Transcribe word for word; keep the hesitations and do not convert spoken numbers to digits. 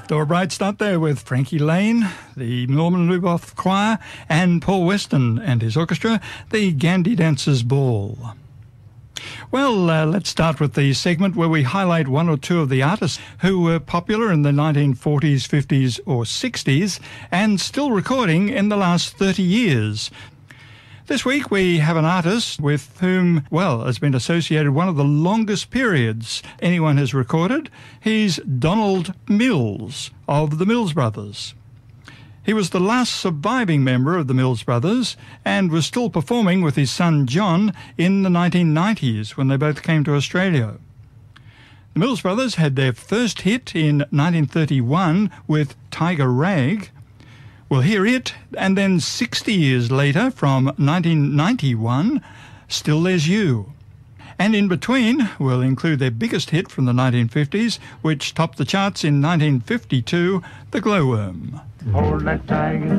Off to a bright start there with Frankie Lane, the Norman Luboff Choir, and Paul Weston and his orchestra, the Gandhi Dancers Ball. Well, uh, let's start with the segment where we highlight one or two of the artists who were popular in the nineteen forties, fifties or sixties and still recording in the last thirty years. This week we have an artist with whom, well, has been associated one of the longest periods anyone has recorded. He's Donald Mills of the Mills Brothers. He was the last surviving member of the Mills Brothers and was still performing with his son John in the nineteen nineties when they both came to Australia. The Mills Brothers had their first hit in nineteen thirty-one with Tiger Rag. We'll hear it, and then sixty years later, from nineteen ninety-one, Still There's You. And in between, we'll include their biggest hit from the nineteen fifties, which topped the charts in nineteen fifty-two, The Glowworm. Hold that tiger